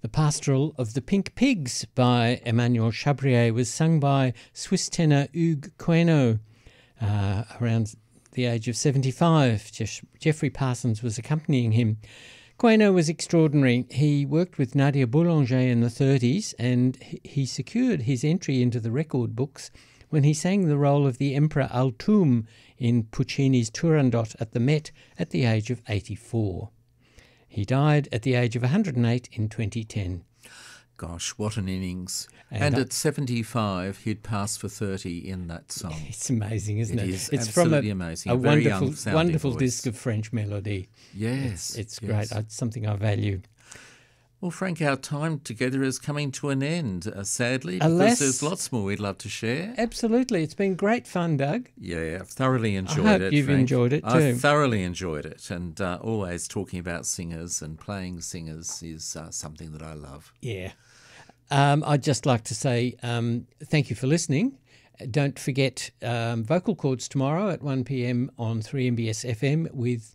The Pastoral of the Pink Pigs by Emmanuel Chabrier was sung by Swiss tenor Hugues Queno around the age of 75. Geoffrey Parsons was accompanying him. Queno was extraordinary. He worked with Nadia Boulanger in the 30s, and he secured his entry into the record books when he sang the role of the Emperor Altum in Puccini's Turandot at the Met at the age of 84. He died at the age of 108 in 2010. Gosh, what an innings. And at 75, he'd passed for 30 in that song. It's amazing, isn't it? It's from absolutely amazing. A very wonderful voice. disc of French melody. Yes. It's great. It's something I value. Well, Frank, our time together is coming to an end, sadly, because Alas, there's lots more we'd love to share. Absolutely. It's been great fun, Doug. Yeah, I've thoroughly enjoyed I hope it, you've Frank. enjoyed it too. I've thoroughly enjoyed it, and always talking about singers and playing singers is something that I love. Yeah. I'd just like to say thank you for listening. Don't forget Vocal Chords tomorrow at 1 p.m. on 3MBS FM with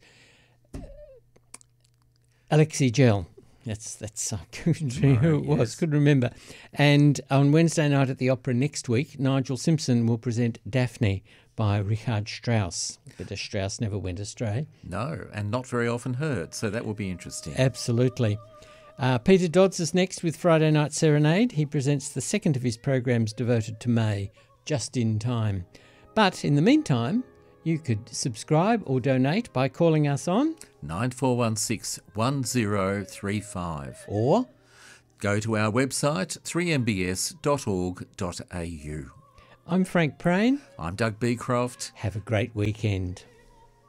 Alexi Gell. That's I couldn't remember who it was. Yes. Couldn't remember. And on Wednesday night at the Opera next week, Nigel Simpson will present Daphne by Richard Strauss. But Strauss never went astray. No, and not very often heard, so that will be interesting. Absolutely. Peter Dodds is next with Friday Night Serenade. He presents the second of his programs devoted to May, Just in Time. But in the meantime, you could subscribe or donate by calling us on 9416 1035. or Go to our website 3mbs.org.au. I'm Frank Prain. I'm Doug Beecroft. Have a great weekend.